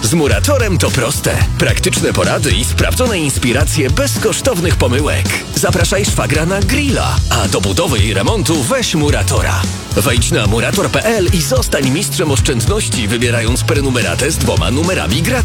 Z Muratorem to proste. Praktyczne porady i sprawdzone inspiracje bez kosztownych pomyłek. Zapraszaj szwagra na grilla, a do budowy i remontu weź Muratora. Wejdź na murator.pl i zostań mistrzem oszczędności, wybierając prenumeratę z 2 numerami gratis.